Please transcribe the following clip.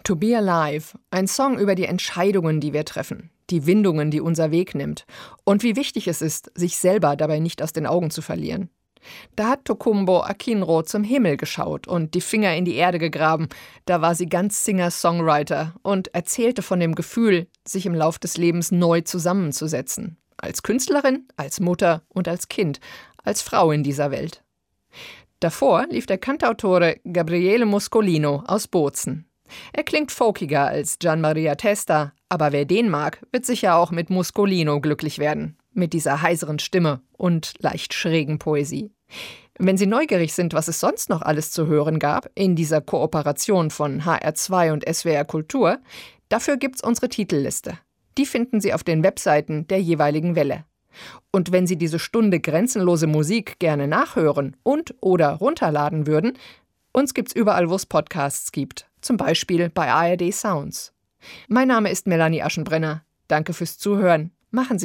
To Be Alive, ein Song über die Entscheidungen, die wir treffen, die Windungen, die unser Weg nimmt und wie wichtig es ist, sich selber dabei nicht aus den Augen zu verlieren. Da hat Tokumbo Akinro zum Himmel geschaut und die Finger in die Erde gegraben. Da war sie ganz Singer-Songwriter und erzählte von dem Gefühl, sich im Lauf des Lebens neu zusammenzusetzen. Als Künstlerin, als Mutter und als Kind, als Frau in dieser Welt. Davor lief der Cantautore Gabriele Muscolino aus Bozen. Er klingt folkiger als Gian Maria Testa, aber wer den mag, wird sicher auch mit Muscolino glücklich werden. Mit dieser heiseren Stimme und leicht schrägen Poesie. Wenn Sie neugierig sind, was es sonst noch alles zu hören gab in dieser Kooperation von HR2 und SWR Kultur, dafür gibt's unsere Titelliste. Die finden Sie auf den Webseiten der jeweiligen Welle. Und wenn Sie diese Stunde grenzenlose Musik gerne nachhören und oder runterladen würden, uns gibt's überall, wo es Podcasts gibt. Zum Beispiel bei ARD Sounds. Mein Name ist Melanie Aschenbrenner. Danke fürs Zuhören. Machen Sie